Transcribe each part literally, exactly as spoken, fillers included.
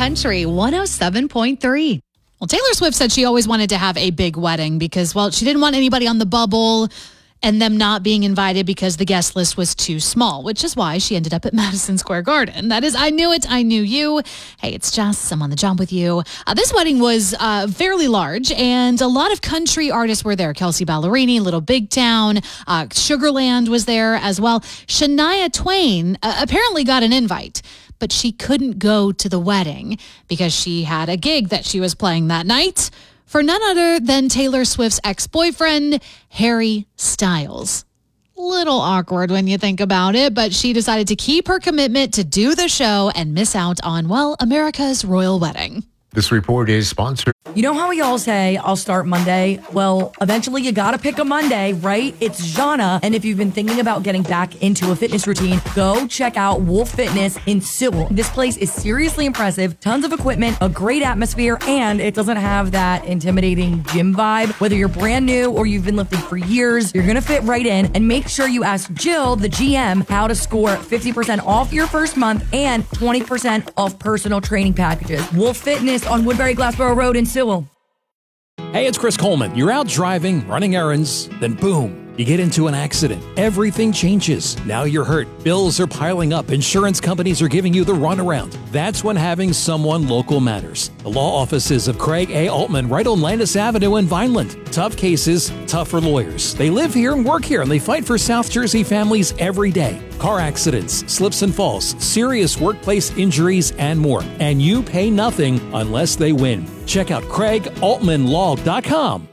Country one oh seven point three. Well, Taylor Swift said she always wanted to have a big wedding because, well, she didn't want anybody on the bubble and them not being invited because the guest list was too small, which is why she ended up at Madison Square Garden. That is, I knew it, I knew you. Hey, it's Jess, I'm on the job with you. Uh, this wedding was uh, fairly large, and a lot of country artists were there. Kelsey Ballerini, Little Big Town, uh, Sugarland was there as well. Shania Twain uh, apparently got an invite, but she couldn't go to the wedding because she had a gig that she was playing that night for none other than Taylor Swift's ex-boyfriend, Harry Styles. Little awkward when you think about it, but she decided to keep her commitment to do the show and miss out on, well, America's royal wedding. This report is sponsored. You know how we all say, I'll start Monday? Well, eventually you gotta pick a Monday, right? It's Jana. And if you've been thinking about getting back into a fitness routine, go check out Wolf Fitness in Sewell. This place is seriously impressive. Tons of equipment, a great atmosphere, and it doesn't have that intimidating gym vibe. Whether you're brand new or you've been lifting for years, you're gonna fit right in. And make sure you ask Jill, the G M, how to score fifty percent off your first month and twenty percent off personal training packages. Wolf Fitness on Woodbury Glassboro Road in Sewell. Hey, it's Chris Coleman. You're out driving, running errands, then boom, you get into an accident. Everything changes. Now you're hurt. Bills are piling up. Insurance companies are giving you the runaround. That's when having someone local matters. The law offices of Craig A. Altman right on Landis Avenue in Vineland. Tough cases, tougher lawyers. They live here and work here, and they fight for South Jersey families every day. Car accidents, slips and falls, serious workplace injuries, and more. And you pay nothing unless they win. Check out Craig Altman Law dot com.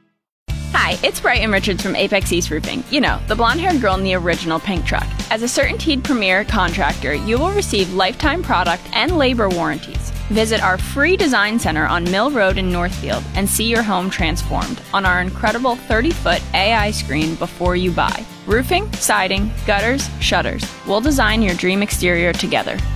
Hi, it's Brighton Richards from Apex East Roofing. You know, the blonde-haired girl in the original pink truck. As a CertainTeed Premier contractor, you will receive lifetime product and labor warranties. Visit our free design center on Mill Road in Northfield and see your home transformed on our incredible thirty-foot A I screen before you buy. Roofing, siding, gutters, shutters. We'll design your dream exterior together.